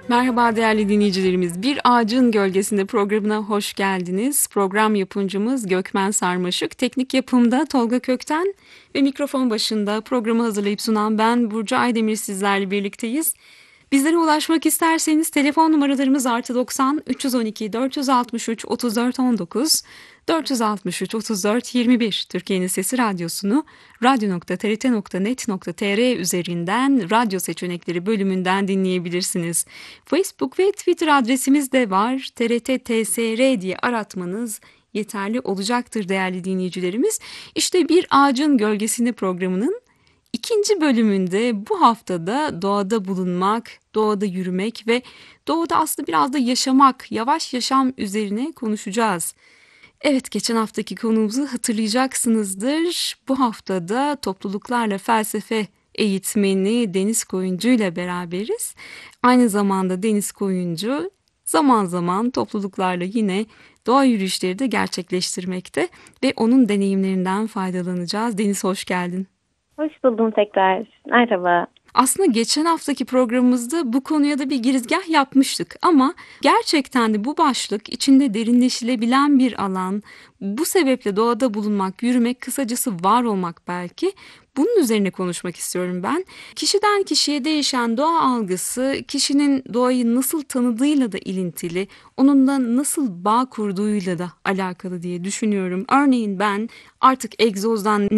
Merhaba değerli dinleyicilerimiz. Bir Ağacın Gölgesinde programına hoş geldiniz. Program yapımcımız Gökmen Sarmaşık, teknik yapımda Tolga Kökten ve mikrofon başında programı hazırlayıp sunan ben Burcu Aydemir sizlerle birlikteyiz. Bizlere ulaşmak isterseniz telefon numaralarımız +90 312 463 34 19 463 34 21. Türkiye'nin Sesi Radyosu'nu radyo.trt.net.tr üzerinden radyo seçenekleri bölümünden dinleyebilirsiniz. Facebook ve Twitter adresimiz de var. TRT TSR diye aratmanız yeterli olacaktır değerli dinleyicilerimiz. İşte Bir Ağacın Gölgesinde programının İkinci bölümünde bu haftada doğada bulunmak, doğada yürümek ve doğada aslında biraz da yaşamak, yavaş yaşam üzerine konuşacağız. Evet, geçen haftaki konumuzu hatırlayacaksınızdır. Bu haftada topluluklarla felsefe eğitmeni Deniz Koyuncu ile beraberiz. Aynı zamanda Deniz Koyuncu zaman zaman topluluklarla yine doğa yürüyüşleri de gerçekleştirmekte ve onun deneyimlerinden faydalanacağız. Deniz, hoş geldin. Hoş buldum tekrar. Merhaba. Aslında geçen haftaki programımızda bu konuya da bir girizgah yapmıştık ama gerçekten de bu başlık içinde derinleşilebilen bir alan. Bu sebeple doğada bulunmak, yürümek, kısacası var olmak belki. Bunun üzerine konuşmak istiyorum ben. Kişiden kişiye değişen doğa algısı, kişinin doğayı nasıl tanıdığıyla da ilintili, onunla nasıl bağ kurduğuyla da alakalı diye düşünüyorum. Örneğin ben artık egzozdan